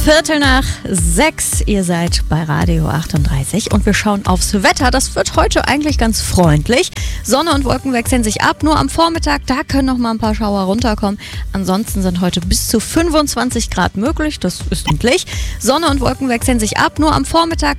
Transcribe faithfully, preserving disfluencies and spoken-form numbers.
Viertel nach sechs, ihr seid bei Radio achtunddreißig und wir schauen aufs Wetter. Das wird heute eigentlich ganz freundlich. Sonne und Wolken wechseln sich ab, nur am Vormittag, da können noch mal ein paar Schauer runterkommen. Ansonsten sind heute bis zu fünfundzwanzig Grad möglich, das ist endlich. Sonne und Wolken wechseln sich ab, nur am Vormittag,